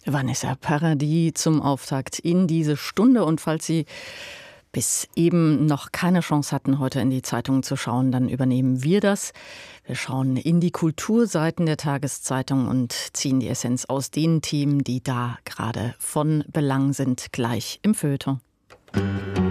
Vanessa Paradis zum Auftakt in diese Stunde. Und falls Sie bis eben noch keine Chance hatten, heute in die Zeitungen zu schauen, dann übernehmen wir das. Wir schauen in die Kulturseiten der Tageszeitung und ziehen die Essenz aus den Themen, die da gerade von Belang sind, gleich im Feuilleton.